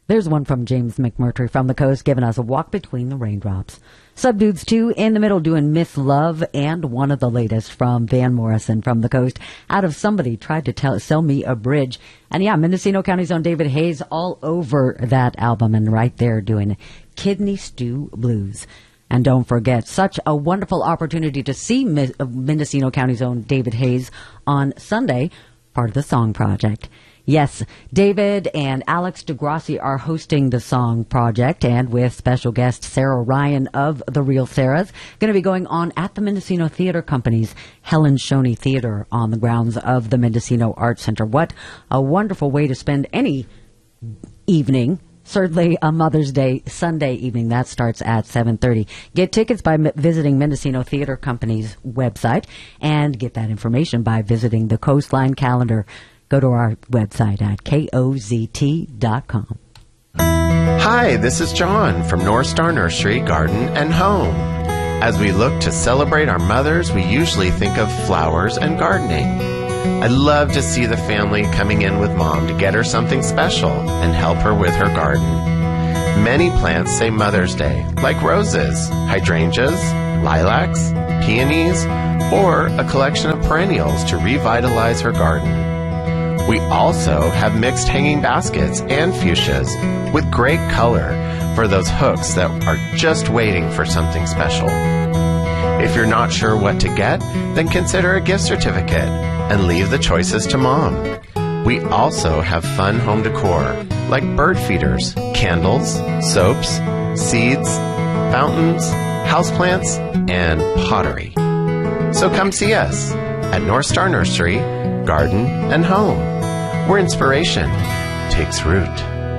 There's one from James McMurtry from the coast, giving us a walk between the raindrops. Subdudes 2 in the middle doing Miss Love, and one of the latest from Van Morrison from the coast. Out of Somebody Tried to Sell Me a Bridge. And yeah, Mendocino County's own David Hayes all over that album and right there doing Kidney Stew Blues. And don't forget, such a wonderful opportunity to see Mendocino County's own David Hayes on Sunday, part of the Song Project. Yes, David and Alex DeGrassi are hosting the Song Project, and with special guest Sarah Ryan of The Real Sarahs, going to be going on at the Mendocino Theater Company's Helen Shoney Theater on the grounds of the Mendocino Arts Center. What a wonderful way to spend any evening. Certainly a Mother's Day Sunday evening. That starts at 7:30. Get tickets by visiting Mendocino Theater Company's website, and get that information by visiting the Coastline calendar. Go to our website at kozt.com. Hi, this is John from North Star Nursery, Garden and Home. As we look to celebrate our mothers, we usually think of flowers and gardening. I love to see the family coming in with Mom to get her something special and help her with her garden. Many plants say Mother's Day, like roses, hydrangeas, lilacs, peonies, or a collection of perennials to revitalize her garden. We also have mixed hanging baskets and fuchsias with great color for those hooks that are just waiting for something special. If you're not sure what to get, then consider a gift certificate and leave the choices to Mom. We also have fun home decor like bird feeders, candles, soaps, seeds, fountains, houseplants, and pottery. So come see us at North Star Nursery, Garden and Home, where inspiration takes root.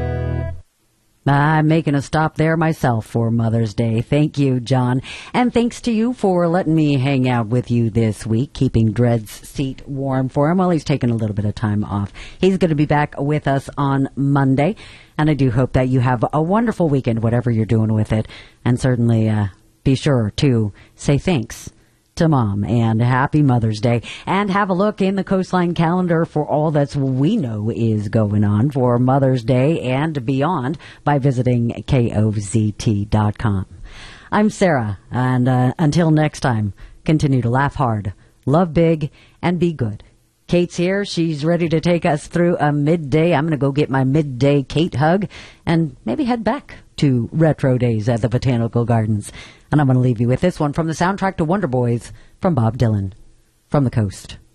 I'm making a stop there myself for Mother's Day. Thank you, John. And thanks to you for letting me hang out with you this week, keeping Dred's seat warm for him while he's taking a little bit of time off. He's going to be back with us on Monday, and I do hope that you have a wonderful weekend, whatever you're doing with it. And certainly be sure to say thanks to Mom and happy Mother's Day, and have a look in the Coastline calendar for all that we know is going on for Mother's Day and beyond by visiting kozt.com. I'm Sarah, and until next time, continue to laugh hard, love big, and be good. Kate's here. She's ready to take us through a midday. I'm going to go get my midday Kate hug and maybe head back to retro days at the Botanical Gardens. And I'm going to leave you with this one from the soundtrack to Wonder Boys from Bob Dylan, From the Coast.